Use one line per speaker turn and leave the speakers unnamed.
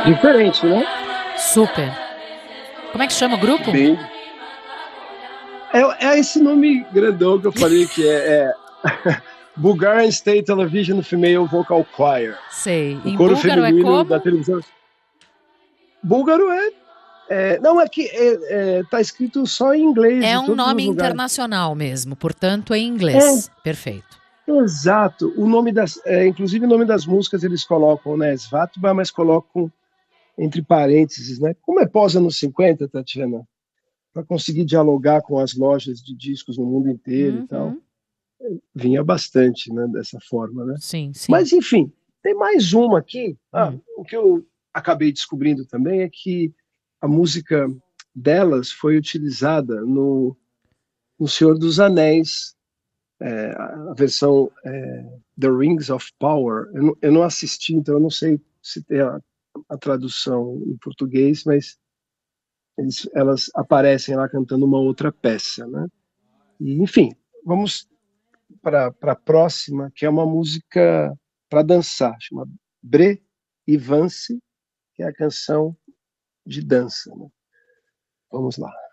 Diferente, né?
Super. Como é que chama o grupo?
Bem. É esse nome grandão que eu falei que é Bulgarian State Television Female Vocal Choir.
Sei.
O
Em
coro
búlgaro é
feminino da
como?
televisão. Búlgaro não, é que tá escrito só em inglês
É
em
um
todos
nome
os lugares.
internacional mesmo, portanto é em
É,
inglês. Perfeito.
exato. O nome inclusive o nome das músicas eles colocam, né? Svatba, mas colocam entre parênteses, né? Como é pós-anos 50, Tatiana? Para conseguir dialogar com as lojas de discos no mundo inteiro e tal.
Uhum.
Vinha bastante, né? Dessa forma, né?
Sim, sim.
Mas, enfim, tem mais uma aqui.
Hum.
O que eu acabei descobrindo também é que a música delas foi utilizada no Senhor dos Anéis, a versão The Rings of Power. Eu não assisti, então eu não sei se tem a tradução em português, mas elas aparecem lá cantando uma outra peça, né? E, enfim, vamos para a próxima, que é uma música para dançar, chama Bre e Vance, que é a canção de dança, né? Vamos lá.